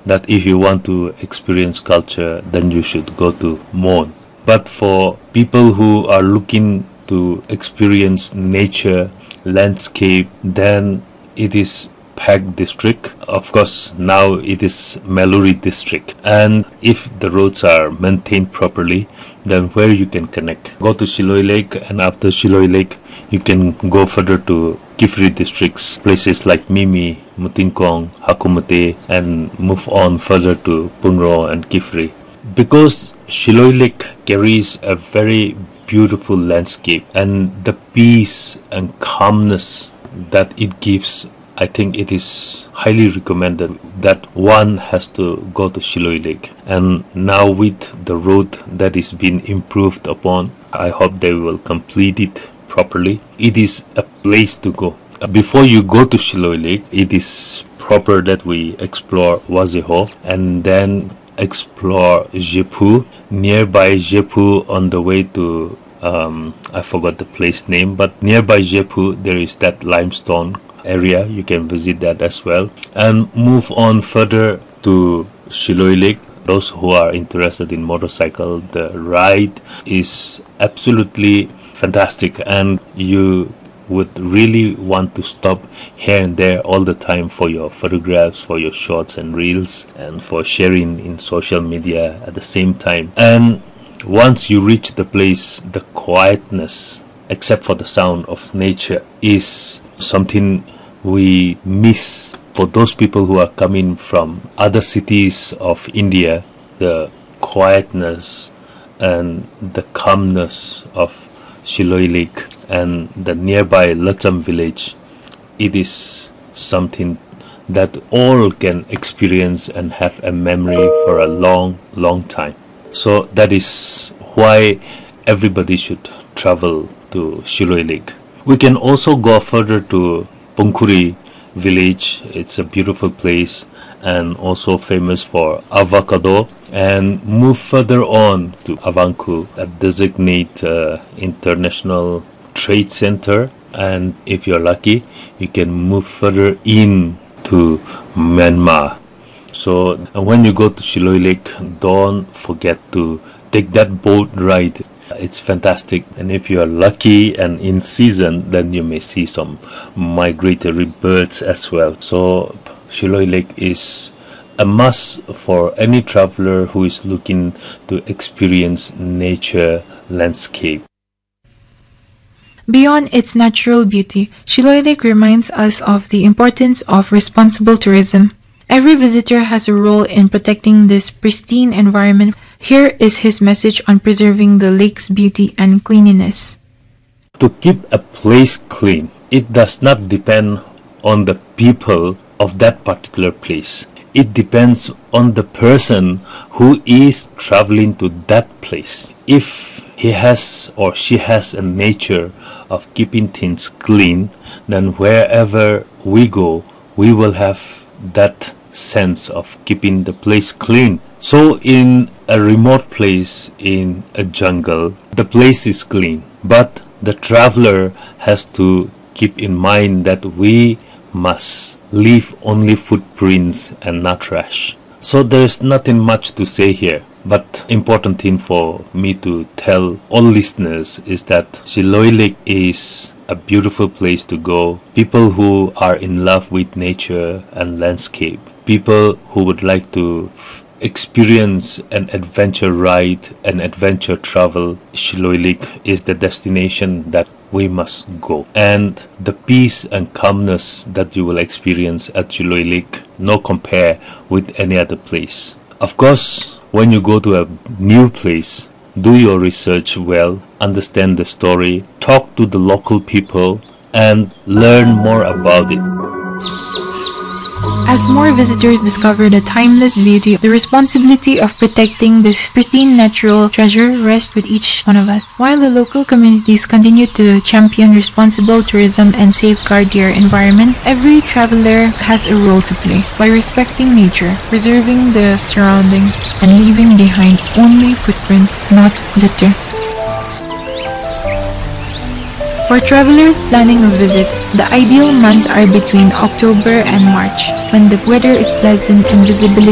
that if you want to experience culture, then you should go to Mon. But for people who are looking to experience nature, landscape, then it is Phag district. Of course, now it is Meluri district. And if the roads are maintained properly, then where you can connect. Go to Shiloi Lake, and after Shiloi Lake, you can go further to Kifri districts, places like Mimi, Mutingkong, Hakumate, and move on further to Pungro and Kifri. Because Shiloi Lake carries a very beautiful landscape, and the peace and calmness that it gives, I think it is highly recommended that one has to go to Shiloi Lake. And now with the road that is being improved upon, I hope they will complete it properly. It is a place to go. Before you go to Shiloi Lake, it is proper that we explore Wazeho and then explore Jepu. Nearby Jepu, on the way to I forgot the place name, but nearby Jepu there is that limestone area. You can visit that as well, and move on further to Shiloi Lake. Those who are interested in motorcycle, the ride is absolutely fantastic, and you would really want to stop here and there all the time for your photographs, for your shots and reels, and for sharing in social media at the same time. And once you reach the place, the quietness, except for the sound of nature, is something we miss. For those people who are coming from other cities of India, the quietness and the calmness of Shiloi Lake and the nearby Lacham village, it is something that all can experience and have a memory for a long, long time. So that is why everybody should travel to Shiloi Lake. We can also go further to Pungkuri village. It's a beautiful place and also famous for avocado, and move further on to Avangku, a designated international trade center. And if you're lucky, you can move further in to Myanmar. So when you go to Shiloi Lake, don't forget to take that boat ride. It's fantastic, and if you are lucky and in season, then you may see some migratory birds as well. So Shiloi Lake is a must for any traveler who is looking to experience nature landscape. Beyond its natural beauty, Shiloi Lake reminds us of the importance of responsible tourism. Every visitor has a role in protecting this pristine environment. Here is his message on preserving the lake's beauty and cleanliness. To keep a place clean, it does not depend on the people of that particular place. It depends on the person who is traveling to that place. If he has or she has a nature of keeping things clean, then wherever we go, we will have that sense of keeping the place clean. So in a remote place in a jungle, the place is clean, but the traveler has to keep in mind that we must leave only footprints and not trash. So there's nothing much to say here, but important thing for me to tell all listeners is that Shiloi Lake is a beautiful place to go. People who are in love with nature and landscape, people who would like to experience an adventure ride, an adventure travel, Shiloi Lake is the destination that we must go. And the peace and calmness that you will experience at Shiloi Lake, no compare with any other place. Of course, when you go to a new place, do your research well, understand the story, talk to the local people, and learn more about it. As more visitors discover the timeless beauty, the responsibility of protecting this pristine natural treasure rests with each one of us. While the local communities continue to champion responsible tourism and safeguard their environment, every traveler has a role to play by respecting nature, preserving the surroundings, and leaving behind only footprints, not litter. For travelers planning a visit, the ideal months are between October and March, when the weather is pleasant and visibility